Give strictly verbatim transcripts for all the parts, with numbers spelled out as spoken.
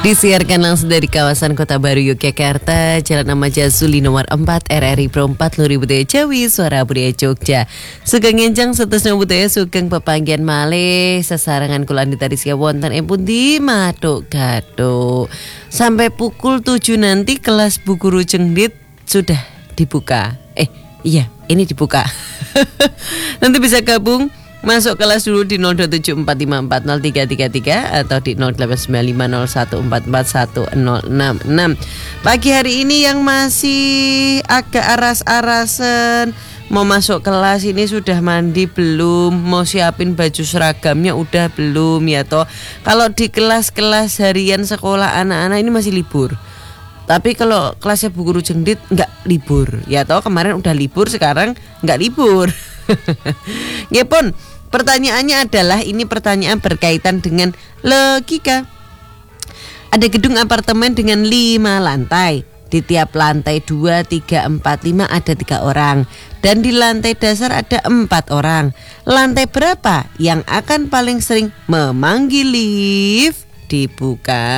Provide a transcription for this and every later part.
Disiarkan langsung dari kawasan Kota Baru Yogyakarta, Jalan Ahmad Yazuli nomor empat, R R I Pro empat, Luri Budaya Jawi, Suara Budaya Jogja. Sugeng enjang seterusnya budaya sugeng pepanggian malih, sesarangan kulan ditarisia wonten ing pundi matuk gatuk. Sampai pukul tujuh nanti kelas Bu Guru Cengdit sudah dibuka. Eh, iya, ini dibuka. Nanti bisa gabung masuk kelas dulu di nol dua tujuh empat lima empat nol tiga tiga tiga atau di nol delapan sembilan lima nol satu empat empat satu nol enam enam. Pagi hari ini yang masih agak aras-arasan mau masuk kelas ini sudah mandi belum? Mau siapin baju seragamnya udah belum ya toh? Kalau di kelas-kelas harian sekolah anak-anak ini masih libur. Tapi kalau kelasnya Bu Guru Cengdit nggak libur ya toh, kemarin udah libur sekarang nggak libur. Ya pun, pertanyaannya adalah ini pertanyaan berkaitan dengan logika. Ada gedung apartemen dengan lima lantai. Di tiap lantai dua, tiga, empat, lima ada tiga orang. Dan di lantai dasar ada empat orang. Lantai berapa yang akan paling sering memanggil lift? Dibuka.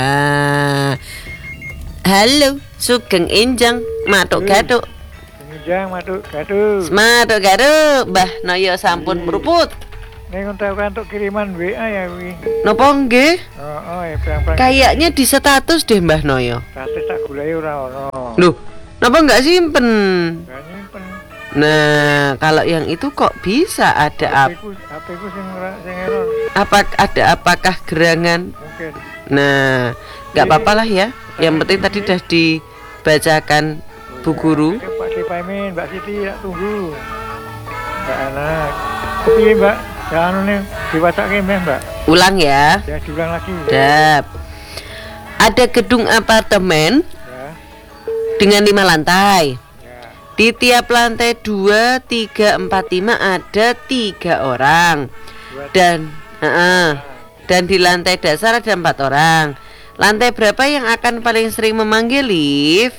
Halo, Sugeng Enjang, matuk gatuk. Enjang matuk gatuk. Matuk gatuk, Mbah Noyo sampun meruput. Ning entuk kiriman W A ya wi. Napa nggih? Oh, oh ya perang-perang. Kayaknya di status deh Mbah Noyo. Status tak goleki ora ono. Loh, napa enggak simpen? Enggak nyimpen. Nah, kalau yang itu kok bisa ada apa? H P ku sing sing error. Apa ada apakah gerangan? Mungkin. Nah, enggak apa-apa lah ya. Yang penting tadi sudah dibacakan Bu Guru. Pak Dipamin, Mbak Siti tak tunggu. Mbak anak. Piye Mbak? Ya anu nih diwacake meh Mbak. Ulang ya. Ya diulang lagi. Dap. Ada gedung apartemen Ya. dengan lima lantai. Ya. Di tiap lantai dua, tiga, empat, lima ada tiga orang. Dua, Dan uh, dan di lantai dasar ada empat orang. Lantai berapa yang akan paling sering memanggil lift?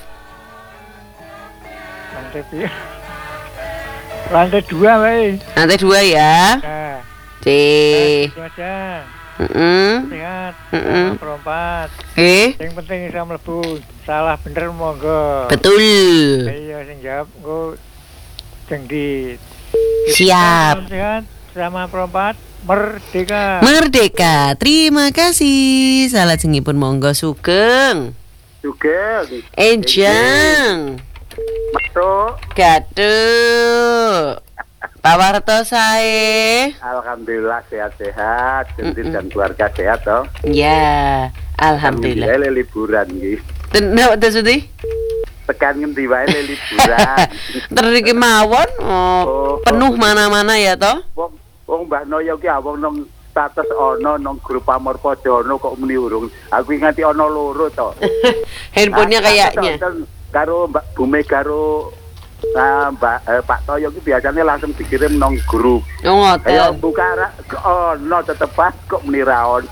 lantai piye? Lantai dua, Wei. Lantai dua ya. Nah. C. Itu aja. Mm-mm. Sehat. Mm-mm. Perempat. Eh. Yang penting bisa mlebu. Salah bener monggo. Betul. Iya sing jawab engko Cengdit. Siap. Sehat sama perempat. Merdeka. Merdeka. Terima kasih. Salah jengipun monggo Sugeng. Sugeng. Enjang. Masuk. Gaduh. Pak Warto sae. Alhamdulillah sehat-sehat, Cengdit dan keluarga sehat toh. Ya, alhamdulillah. Alhamdulillah liburan nggih. Tenan maksudnya? Tekan ngendi wae liburan. Terus iki mawon oh, Oh, penuh oh. mana-mana ya toh? Wong wong Mbah Noyo ki awong nang status ono nang grup Pamor Pojono kok muni urung. Aku nganti ono loro to. Handphonenya Ah, kayaknya. tonton karo Mbak Bume karo Nah, Mbak eh, Pak Toyo ki biasanya langsung dikirim nang grup. Oh, Ayo ngoten. buka ra oh no tetep pas kok muni ra ono.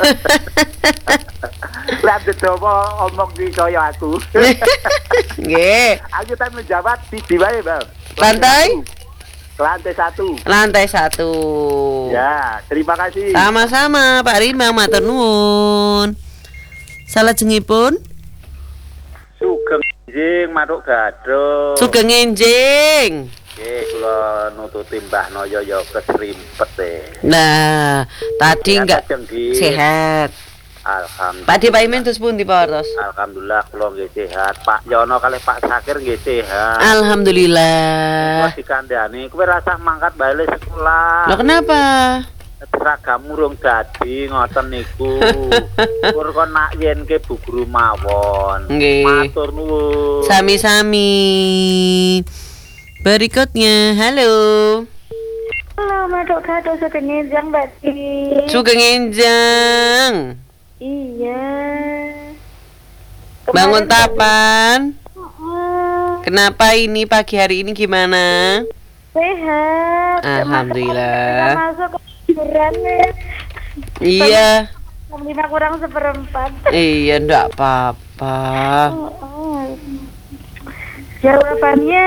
Lah dedowo omong iki kaya aku. Nggih. Aku tak menjawab di wae, Bang. Lantai? Lantai satu. Lantai satu. Ya, terima kasih. Sama-sama Pak Rima, matur nuwun. Salah jengipun? Sugeng jing matuk gaduh. Sugeng enjing. Nggih, kula nututi Mbah Noyo ya kesrimpet e. Nah, tadi enggak sehat. Alhamdulillah. Pak Dipaimin terus pundi Pak Wartos? Alhamdulillah kula nggih sehat. Pak Yono kalih Pak Sakir nggih sehat. Alhamdulillah. Kok dikandhani kowe rasah mangkat bali sekolah. Loh kenapa? Seragam urung dadi ngoten niku. Pur kon nak yenke Bu Guru mawon. Nggih. Matur nuwun. Sami-sami. Berikutnya, halo. Halo, Madok Gaduh Sugeng Enjang, Mbak Ti. Sugeng Enjang. Iya. Bangun kapan? Uh, Kenapa ini pagi hari ini gimana? sehat. Alhamdulillah. Masuk ke hiburan ya. Iya. Jam lima kurang seperempat. Iya, enggak apa-apa. Oh, oh. Jawabannya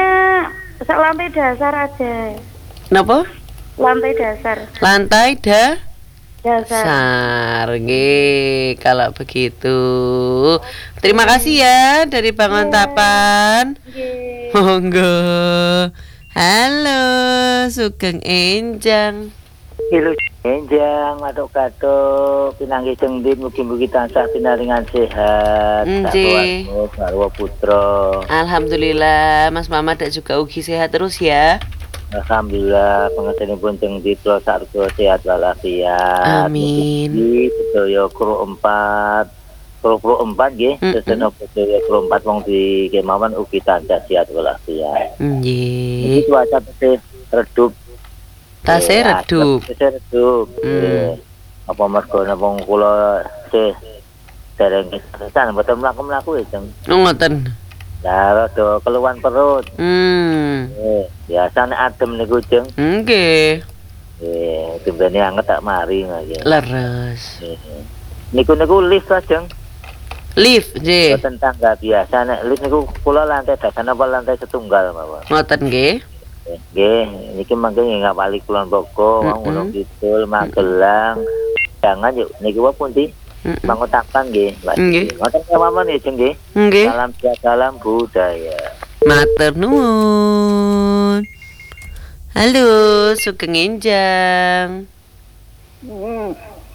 lantai dasar aja. Kenapa? Lantai dasar. Lantai dah? Dasar. Sarge, kalau begitu. Terima kasih ya dari Bangun Tapan. Nggih. Monggo. Halo, Sugeng Enjang. Ilu enjang aduk-aduk pinanggi cengdit mugi-mugi tansah pinaringan sehat. Nggih. Sarwa putra. Alhamdulillah, Mas Mamat dan juga Ugi sehat terus ya. Alhamdulillah pengesenipun cengdit kula sarga sehat walafiat. Amin. Mugi sedaya kru empat kru empat nggih, Mm-mm. sedaya sedaya kru empat wong di kemawan ugi tansah sehat walafiat. Nggih. Iki cuaca tesih redup. Tasih Eh, redup. adem, tesih redup. Hmm. Eh, Apa mergo napa kula teh dereng kesan mboten mlaku-mlaku ya, Jeng. Oh, ngoten. Lah rada keluhan perut. Hmm. Eh, biasane adem niku, Jeng. Nggih. Eh, timbane anget tak mari nggih. Leres. Eh, Niku niku lift to, Jeng. Lift, nggih. Boten tangga biasa nek lift niku kula lantai dasan apa lantai setunggal mawon. Ngoten nggih. Eh, Nggih, niki mangke ngapali kulon Boko, wong Mm-mm. Gunung Kidul, Magelang. Jangan yuk niki wae pundi? Mm-mm. Bangun tapan nggih, Mbak. Nggih. Ngoten mawon ya, Jeng nggih. Nggih. Salam sehat, salam budaya. Matur nuwun. Halo, Sugeng Enjang. Hmm.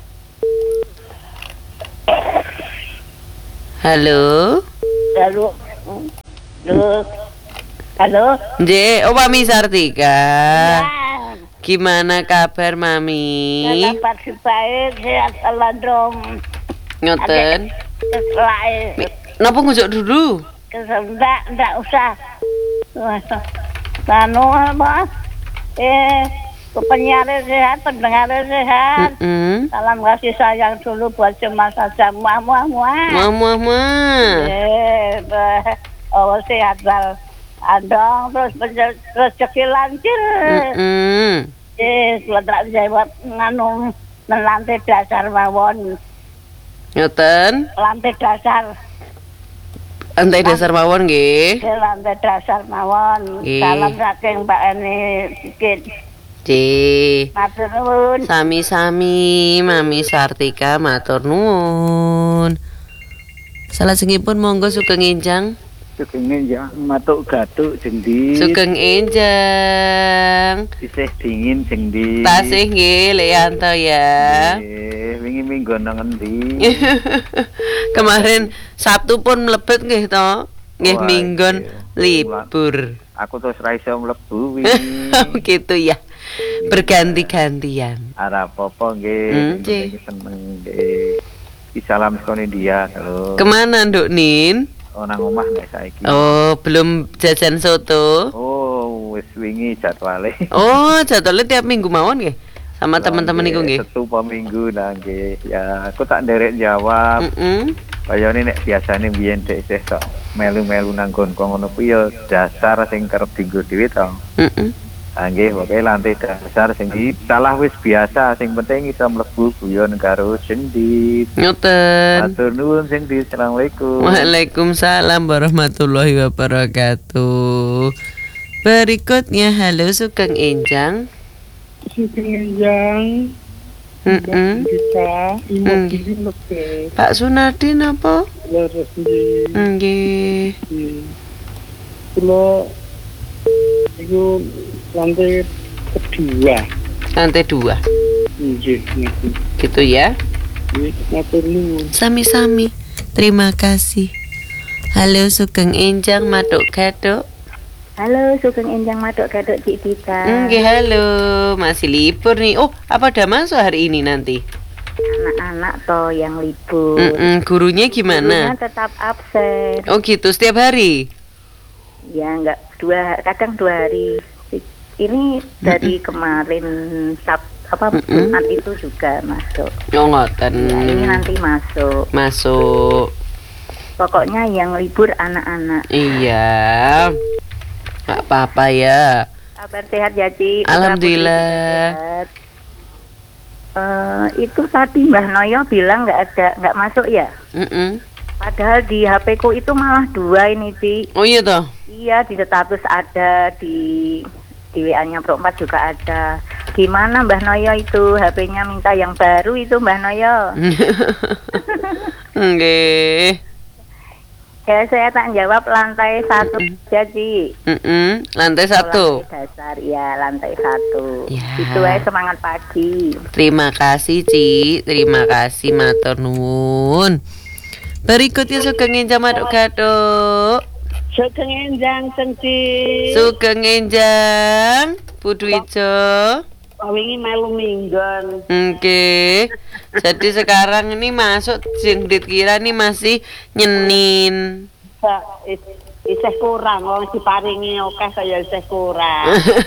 Halo. Lalu. Halo. Halo. Nggih, oh Mami Sartika. Ya. Gimana kabar Mami? Kabar si baik, sehat saladrom. Ngoten. Keselai. Napa ngujuk dulu? Kesendak, enggak usah. Anu apa? Eh, penyiar sehat, pendengar sehat. Heeh. Salam kasih sayang dulu buat semua saja. Muah, muah, muah. Mama mama. Eh, be- oh sehat bal. Andong terus bener- rezeki lancar. Heeh. Eh, sebentar bisa buat nganu lantai dasar mawon. Ngoten. Lantai dasar, Lantai dasar mawon nggih. ke lantai dasar mawon. Nggih. Salam saking Mbak Eni Sikit. Nggih. Matur nuwun. Sami-sami Mami Sartika matur nuwun. Salajengipun monggo Sugeng Enjang. Sugeng ya matuk gatuk jendi. Sugeng Enjang. Isih dingin jendi. Tasih nggih Leanto ya. Eh, wingi minggu nang endi? Kemarin Sabtu pun mlebet nggih to. Nggih Wah, minggon iya. libur. Aku terus ra iso mlebu wingi. Gitu ya. Berganti-gantian. Ara apa-apa nggih. Hmm, Penting nggih. seneng nggih. Iki salam sekone dia lho. Kemana Nduk Nin? Oh nang omah nek saiki. Oh, belum jajan soto. Oh, wis wingi jadwale. Oh, jadwalnya tiap minggu mawon nggih. Sama teman-teman iku nggih. Setu pa minggu nah nggih. Ya, aku tak nderek jawab. Heeh. Kayane nek biasane biyen dek isih tok melu-melu nang nggon ngono kuwi ya dasar sing kerep dienggo dhewe to. Heeh. Ah nggih, pokoke lantai dasar sing di salah wis biasa, sing penting iso mlebu guyon karo Sendi. Ngoten. Matur nuwun Sendi, Assalamualaikum. Waalaikumsalam warahmatullahi wabarakatuh. Berikutnya halo Sugeng Enjang. Sugeng Enjang. Heeh. Bisa Hmm. lebih Pak Sunardi napa? leres di Nggih. Kulo itu lantai kedua. Lantai dua. Nggih, niku. Gitu ya. Matur nuwun. Sami-sami. Terima kasih. Halo Sugeng Enjang Maduk Gaduk. Halo, Sugeng Enjang Maduk Gaduk Cik Dita. Nggih, halo. Masih libur nih. Oh, apa udah masuk hari ini nanti? Anak-anak toh yang libur. Mm-mm, gurunya Gurunya gimana? tetap absen. Oh gitu, setiap hari? Ya enggak dua, kadang dua hari. Ini dari kemarin Sab apa Mm-mm. Jumat itu juga masuk. Oh ngoten. Ya, ini nanti masuk. Masuk. Pokoknya yang libur anak-anak. Iya. Nggak apa-apa ya. Kabar sehat ya, Ci? Alhamdulillah. Sehat. Eh, itu tadi Mbah Noyo bilang nggak ada, nggak masuk ya. Mm-mm. Padahal di H P ku itu malah dua ini, Ci. Oh iya toh. Iya, di status ada, di di W A-nya Pro empat juga ada. gimana Mbah Noyo itu H P-nya minta yang baru itu Mbah Noyo. Nggih. Ya saya tak jawab lantai satu aja Ci. Mm-mm. Lantai satu. Lantai dasar ya lantai satu. Ya. Itu aja semangat pagi. Terima kasih Ci, terima kasih matur nuwun. Berikutnya Sugeng Enjang Maduk Gatuk. Sugeng Enjang Sengci. Sugeng Enjang Pudu Ijo. Wingi melu minggon. Oke. Jadi sekarang ini masuk sing dikira ini masih nyenin. Sa is, isih kurang wong diparingi akeh kaya isih kurang.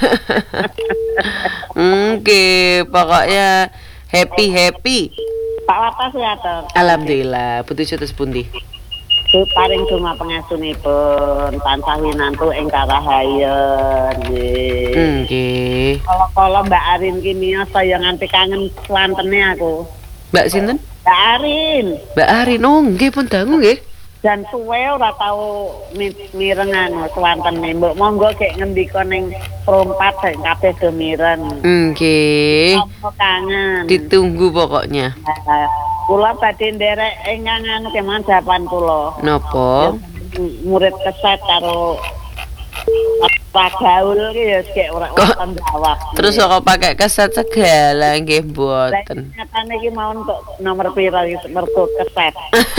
Oke, pokoknya happy-happy. Pak Watas ya to. Alhamdulillah, putu terus pundi. Paring donga pangasunipun tansah winantu ing karahayen nggih. Nggih. Kala-kala Mbak Arin ki miyos saya nganti kangen swantene aku. Mbak sinten? Mbak Arin. Mbak Arin, oh nggih pun dangu nggih. Dan suwe ora tau mi- mireng anu swantene. Mbok monggo gek ngendika ning perompat sing kabeh do mireng. Nggih. Apa kangen. Ditunggu pokoknya. Nah, kula badhe nderek ingkang anu keman japan kula. Napa? Murid keset karo Pak Gaul ki ya sik ora wonten jawab. Terus kok pakai keset segala nggih mboten. Nyatane iki mau untuk nomor pira iki mergo keset.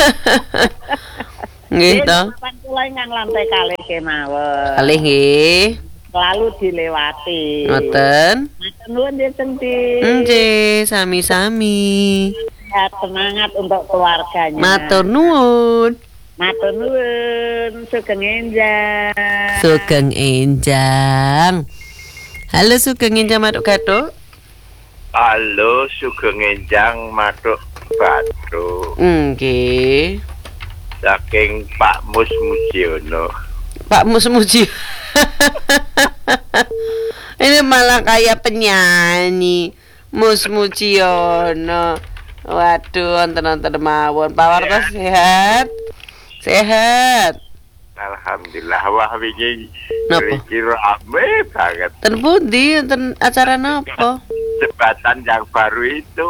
Nggih to. Japan kula ingkang lantai kalih kemawon. Kalih nggih. Selalu dilewati. Ngoten. Matur nuwun nggih Senti. Nggih, sami-sami. Sehat, semangat untuk keluarganya. Matur nuwun. Matur nuwun. Sugeng Enjang. Sugeng Enjang. Halo Sugeng Enjang Maduk Gatuk. Halo Sugeng Enjang Maduk Gatuk. Nggih. Saking Pak Mus Mujiono. Pak Mus Muji. Ini malah kayak penyanyi Mus Mujiono. Waduh, nonton-nonton mawon. Pak Wartos sehat? Sehat. Alhamdulillah wah wingi Napa? iki rame banget. Ten pundi ten acara napa? Jembatan yang baru itu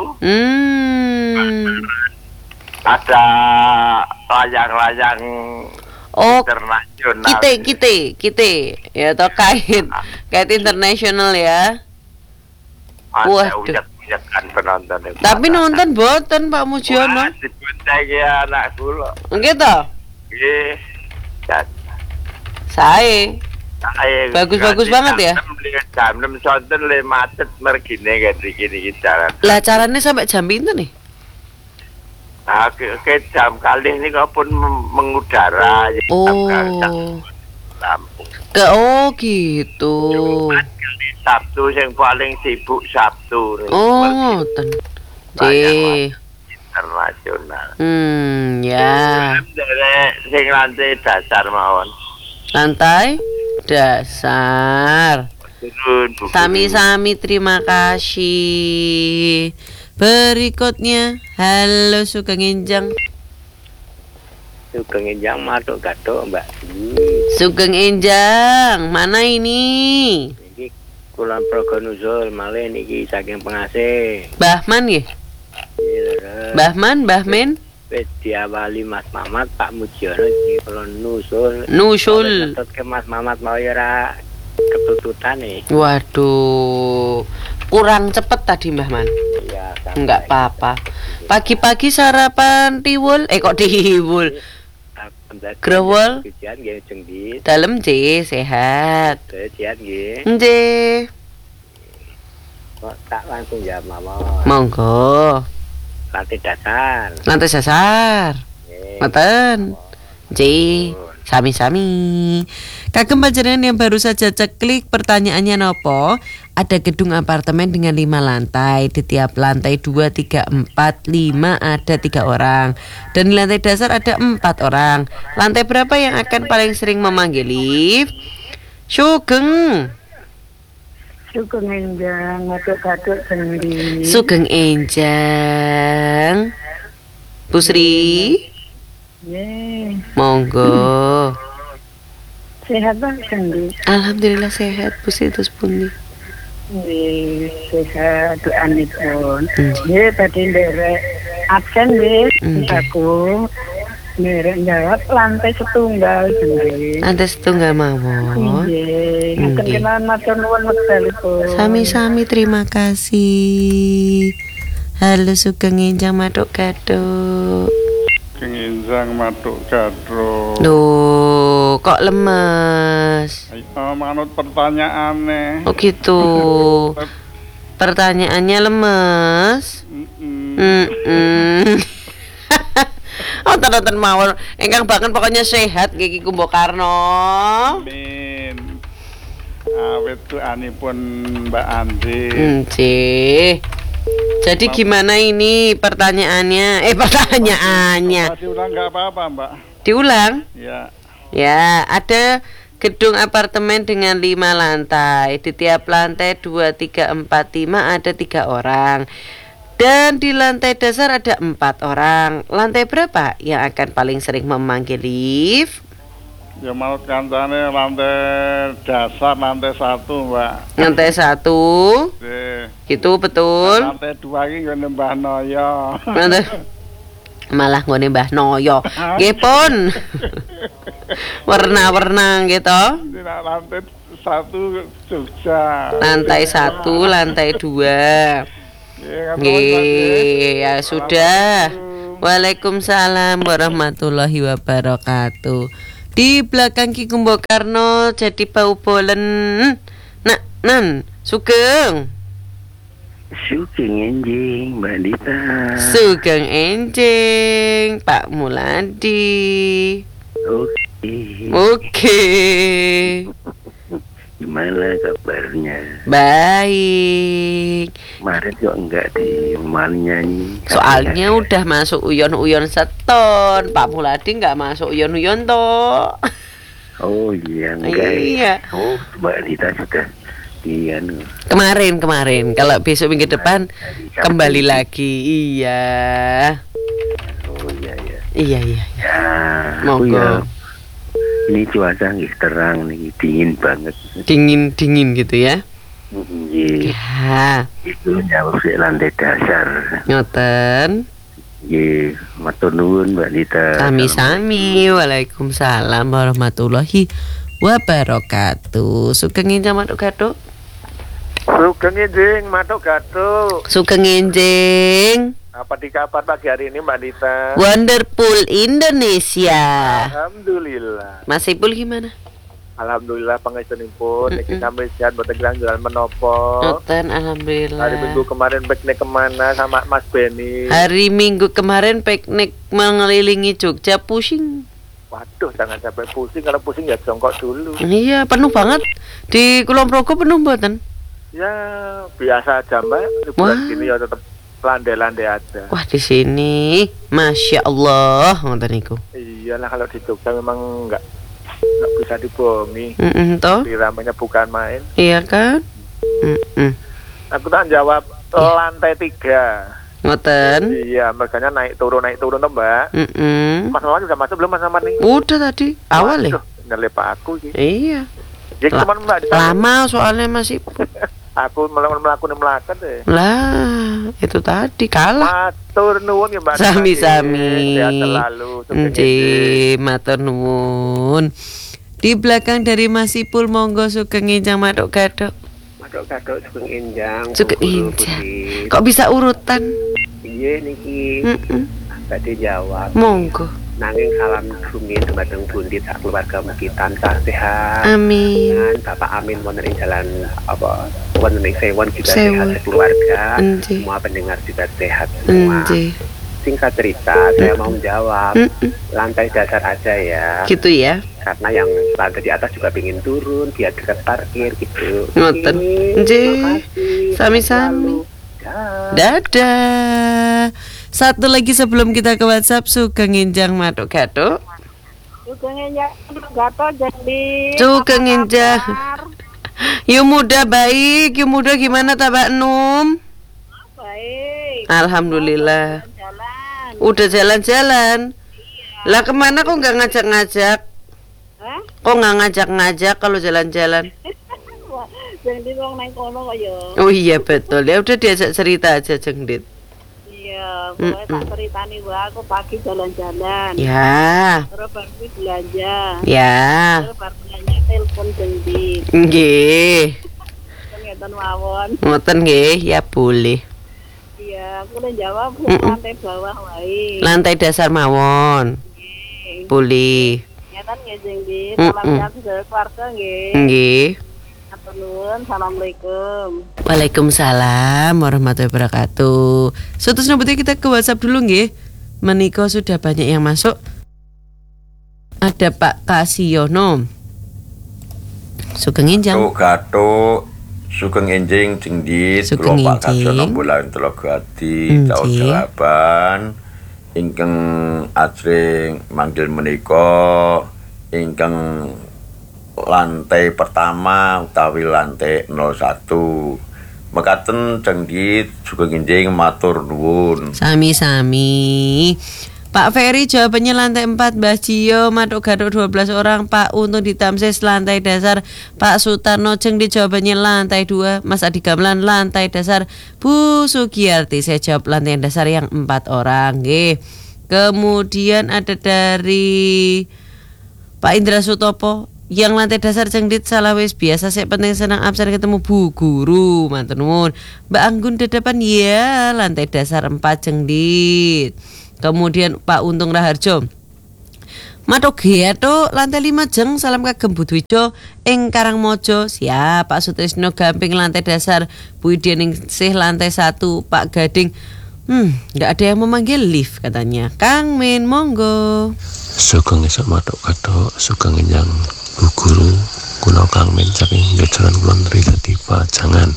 Hmm. ada layang-layang Oh, internasional. kita kita kita ya toh kait kait internasional ya. Ada Waduh. uyak-uyakan penonton. itu. Tapi nonton boten Pak Mujiono. Wah, dibentengi anak kula. Nggih toh? Nggih. Dan Sae. saya Bagus-bagus banget ya? Jam enam sonten le macet mergine kan iki iki jalan. Lah caranya sampai jam pinten nih? Nah, ke, ke jam kali ini kau pun mem- mengudara ya, Oh. Lampung. Ke oh gitu. Jumat kali Sabtu yang paling sibuk Sabtu nih. Oh, Mergi ngoten. banyak Cih. internasional. Hmm, ya. Dari sing lantai dasar mawon. Lantai dasar. Turun buku. Sami-sami terima kasih. Berikutnya, halo Sugeng Enjang. Sugeng Enjang Maduk Gatuk Mbak. Sugeng Enjang, mana ini? Iki Kulon Progonuzul malih niki saking pengasih. Bahman nggih? Bahman, Bahmen? Wis diawali Mas Mamat Pak Mujiono di Kulon Nusul. Nusul. Ngetut ke Mas Mamat mau ya ora ketututan nih. Waduh, kurang cepet tadi Mbah Man. Iya, Enggak apa-apa. Pagi-pagi sarapan tiwul, eh kok tiwul? Growol. Ujian nggih jeng di. Dalem J, sehat. Ujian nggih. Nggih. Kok tak langsung jawab mawon. Monggo. Lantai dasar. Lantai dasar. Nggih. Mboten. J, sami-sami. Kagem panjenengan yang baru saja ceklik pertanyaannya nopo? Ada gedung apartemen dengan lima lantai. Di tiap lantai dua, tiga, empat, lima ada tiga orang. Dan di lantai dasar ada empat orang. Lantai berapa yang akan paling sering memanggil lift? Sugeng. Sugeng Enjang Maduk Gatuk sendiri. Sugeng Enjang. Bu Sri. Ye, Monggo. sehat Pak sendiri. Alhamdulillah sehat. Bu Sri terus pundi? Nggih, sehat doanipun. Nggih, badhe nderek absen nggih, aku nderek jawab lantai setunggal nggih. Lantai setunggal mawon. Nggih, Nggih. kenalan matur nuwun wekdalipun. Sami-sami, terima kasih. Halo Sugeng Enjang Matuk Gaduk. Kenginjang matuk gadro. Loh, kok lemes? Ayo manut pertanyaane. Oh gitu. Pertanyaannya lemes. Mm-mm. Oh, tonton mawon. Engkang banget pokoknya sehat Kiki Kumbo Karno. Amin. Awet tuanipun Mbak Andi. Encih. Jadi gimana ini pertanyaannya? Eh pertanyaannya. Masih ulang nggak apa-apa Mbak. Diulang? Ya. Ya, ada gedung apartemen dengan lima lantai. Di tiap lantai dua, tiga, empat, lima ada tiga orang. Dan di lantai dasar ada empat orang. Lantai berapa yang akan paling sering memanggil lift? Ya manut kancane lantai dasar lantai satu Mbak. Lantai satu. Oke. Gitu betul. Lantai dua ini ngene Mbah Noyo. Lantai malah ngone Mbah Noyo. Nggih pun. Warna-warna gitu. Di lantai satu Jogja. Lantai satu, lantai dua. Ya, Nggih, ya sudah. Waalaikumsalam warahmatullahi wabarakatuh. Di belakang Ki Kumbo Karno jadi bau bolen. Nak, nan, Sugeng. Sugeng Enjing, Mbak Dita. Sugeng Enjing, Pak Muladi. Oke. Oke. Gimana kabarnya? Baik. Kemarin kok enggak di rumah nyanyi. Soalnya udah masuk uyon-uyon seton. Pak Muladi nggak masuk uyon-uyon toh. Oh iya enggak. Iya. Oh Mbak Dita sudah di anu. Kemarin kemarin. Kalau besok minggu depan kembali lagi. Iya. Oh iya iya. Iya iya. Ya. Monggo. Aku ya, ini cuaca nggih terang nih, dingin banget. Dingin dingin gitu ya. Nggih. Ya. Itu jauh di lantai dasar. Ngoten. Nggih, matur nuwun Mbak Dita. Sami-sami. Waalaikumsalam warahmatullahi wabarakatuh. Sugeng Enjang Matuk Gaduk. Sugeng Enjing Matuk Gaduk. Sugeng Enjing. Apa di kabar pagi hari ini Mbak Dita? Wonderful Indonesia. Alhamdulillah. Mas Ipul gimana? Alhamdulillah pangestunipun Mm-mm. iki sampai sehat boten kelang jalan menopo. Noten alhamdulillah. Hari Minggu kemarin piknik kemana sama Mas Beni? Hari Minggu kemarin piknik mengelilingi Jogja pusing. Waduh, jangan sampai pusing. Kalau pusing ya jongkok dulu. Iya, penuh banget. Di Kulon Progo penuh mboten? Ya, biasa aja Mbak. Wah. Liburan gini ya tetap landai-landai aja. Wah, di sini Masya Allah ngoten niku. Iyalah kalau di Jogja memang enggak enggak bisa dibohongi. Heeh toh? Di ramainya bukan main. Iya kan? Heeh. Aku tak jawab lantai tiga. Ngoten. Iya, makanya naik turun naik turun tuh Mbak. Heeh. Mas Lawan udah masuk belum Mas Amar nih? Udah tadi awal ya? Waduh, ngelepak aku sih. Iya. Ya La- cuman Mbak di Lama soalnya masih. aku melakukan melakukan melakukan deh. Lah, itu tadi kalah. Matur nuwun ya Mbak. Sami-sami. Sehat selalu. Sugeng Enjing. Nggih, matur nuwun. Di belakang dari Mas Ipul monggo Sugeng Enjang Matuk Gaduk. Matuk Gaduk Sugeng Enjang. Sugeng Guru Enjang. Budi. Kok bisa urutan? Iya niki. Heeh. Tadi jawab. Monggo. Nanging salam bumi dumateng pundi sak keluarga mugi tansah sehat. Amin. Dan Bapak Amin wonten ing jalan apa wonten ing Sewon juga Sewon. sehat keluarga. Nggih. Semua pendengar juga sehat semua. Nggih. Singkat cerita, saya mau menjawab Mm-mm. lantai dasar aja ya. Gitu ya. Karena yang lantai di atas juga pengen turun biar dekat parkir gitu. Ngoten. Oke, Nggih. makasih. Sami-sami. Dah. Dadah. Satu lagi sebelum kita ke WhatsApp Sugeng Enjang Matuk Gaduk. Sugeng Enjang Gato jadi Sugeng Enjang. Yu muda baik, Yu muda gimana Tabak Num? baik. Alhamdulillah. Jalan. Udah jalan-jalan. Lah kemana kok nggak ngajak-ngajak? Hah? Kok nggak ngajak-ngajak kalau jalan-jalan? Jeng Dit wong nang kono kok ya. Oh iya betul. Ya udah diajak cerita aja Jeng Dit. Iya, pokoknya tak ceritani wae aku pagi jalan-jalan. Ya. Terus bar kuwi belanja. Ya. Terus bar belanja telepon Jeng Dit. Nggih. Ngeten mawon. Ngoten nggih, ya boleh. Iya, aku udah jawab Mm-mm. lantai bawah wae. Lantai dasar mawon. Nggih. Boleh. Ngeten nggih Jeng Dit. Mm-mm. Salam sehat sedaya keluarga nggih. Nggih. Matur nuwun. Assalamualaikum. Waalaikumsalam warahmatullahi wabarakatuh. Sutus nobutnya kita ke WhatsApp dulu nggih. Menika sudah banyak yang masuk. Ada Pak Kasiono. Sugeng Enjang. Gatuk gatuk sugeng enjing Jeng Dit Sugeng kula Pak enjing. Kasiono Bolan Telaga Ati Enjing. Taun jawaban ingkang ajeng manggil menika ingkang lantai pertama utawi lantai nol satu. Mekaten Jeng Dit sugeng enjing matur nuwun. Sami-sami. Pak Ferry jawabannya lantai empat, Mbah Cio, Matuk Gaduk dua belas orang, Pak Untung di Tamsis lantai dasar, Pak Sutarno Jeng di jawabannya lantai dua, Mas Adi Gamelan lantai dasar, Bu Sugiyarti saya jawab lantai dasar yang empat orang. Nggih. Kemudian ada dari Pak Indra Sutopo yang lantai dasar Jeng Dit salah wis biasa saya penting senang absen ketemu Bu Guru matur nuwun. Mbak Anggun Dedapan ya lantai dasar empat Jeng Dit. Kemudian Pak Untung Raharjo Matuk Geato lantai lima Jeng salam kagem Budwijo ing Karangmojo siap. Pak Sutrisno Gamping lantai dasar, Bu Idieningsih lantai satu, Pak Gading hmm nggak ada yang memanggil lift katanya. Kang Min monggo. Sugeng esuk Matuk Gaduk sugeng enjang Bu Guru kula Kang Min saking jajaran kula neri dadi pajangan.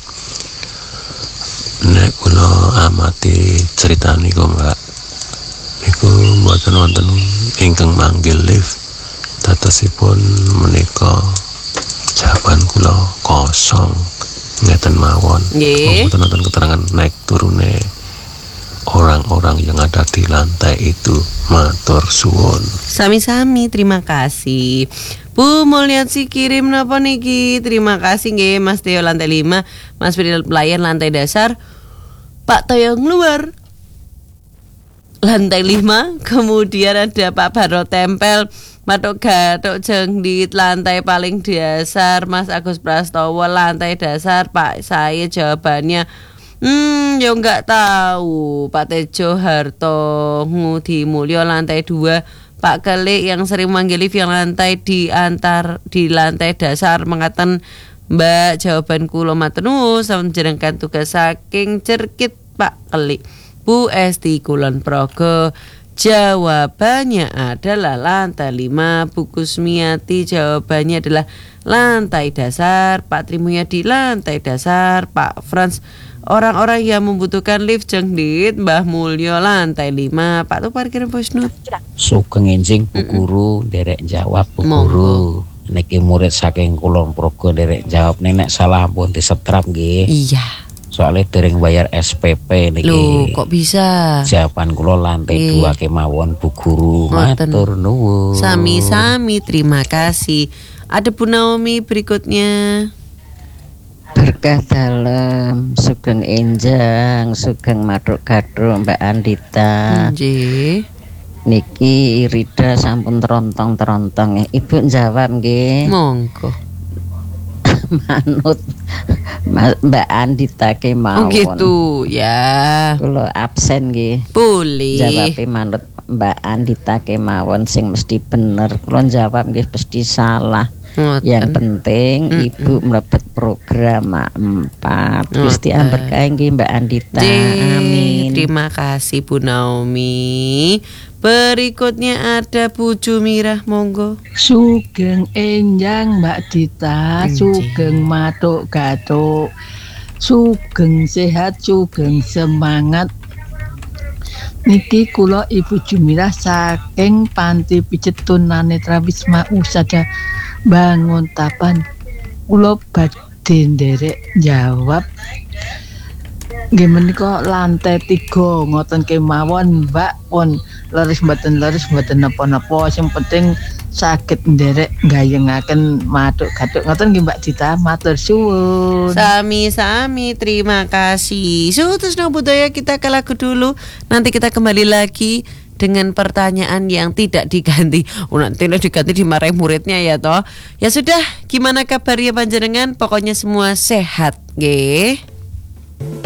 Nek kula amati critani kok Mbak niku mboten wonten ingkang manggil lift datosipun menika jawaban kula kosong ngeten mawon. Nggih. Mboten wonten keterangan naik turune orang-orang yang ada di lantai itu. Matur suwun. Sami-sami, terima kasih. Bu Mulyatsi kirim napa niki? Terima kasih nggih Mas Teo lantai lima, Mas Fidel pelayan lantai dasar, Pak Toyo luar lantai lima, kemudian ada Pak Baro Tempel, Matuk Gatuk Jeng Dit lantai paling dasar, Mas Agus Prastowo lantai dasar, Pak saya jawabannya Hmm, ya nggak tahu. Pak Tejo Harto Ngudi Mulyo lantai dua, Pak Kelik yang sering manggil lift yang lantai di antar di lantai dasar mengatakan Mbak jawaban kula matur nuwun sampun jenengkan tugas saking Cerkit Pak Kelik. Bu Esti Kulon Progo jawabannya adalah lantai lima. Bu Kusmiati jawabannya adalah lantai dasar. Pak Trimuyadi lantai dasar. Pak Frans orang-orang yang membutuhkan lift Jeng Dit, Mbah Mulyo lantai lima. Pak tuh parkir voice note. Sugeng enjing Bu Guru derek jawab Bu Monggo. Guru. Niki murid saking Kulon Progo derek jawab nenek salah pun disetrap nggih. Iya. Soalnya dereng bayar S P P niki. Loh, kok bisa? Jawaban kula lantai Eh. dua kemawon Bu Guru. Ngoten. Matur nuwun. Sami-sami, terima kasih. Ada Bu Naomi berikutnya. Berkah dalam sugeng enjang sugeng Matuk Gaduk Mbak Andita. Nggih. Niki Rida sampun terontong-terontong. Ibu jawab nggih. Monggo. Manut Ma- Mbak Andita kemawon. Oh gitu ya. Kula absen nggih. Boleh. Jawabe manut Mbak Andita kemawon sing mesti bener. Kula jawab nggih mesti salah. Ngoten. Yang penting Mm-mm. Ibu mlebet program empat. Gusti Ngoten. berkah nggih Mbak Andita. Nggih, Amin. terima kasih Bu Naomi. Berikutnya ada Bu Jumirah, monggo. Sugeng enjang Mbak Dita, Enjing. sugeng Matuk Gaduk, sugeng sehat, sugeng semangat. Niki kula Ibu Jumirah saking Panti Pijet Tunanetra Wisma Usada Bangun Tapan. Kula badhe nderek jawab. Nggih menika lantai tiga ngoten kemawon Mbak pun leres mboten leres mboten napa-napa sing penting saged nderek gayengaken Matuk-Gatuk ngoten nggih Mbak Dita, matur suwun. Sami-sami, terima kasih. Sutrisno Budaya, kita ke lagu dulu. Nanti kita kembali lagi dengan pertanyaan yang tidak diganti. Oh, nanti diganti dimarahin muridnya ya toh. Ya sudah, gimana kabarnya panjenengan? Pokoknya semua sehat, nggih.